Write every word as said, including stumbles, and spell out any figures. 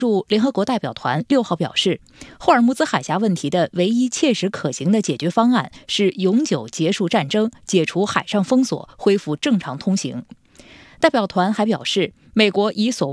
驻联合国代表团六号表示，霍尔木兹海峡问题的唯一切实可行的解决方案是永久结束战争、解除海上封锁、恢复正常通行。代表团还表示，美国以所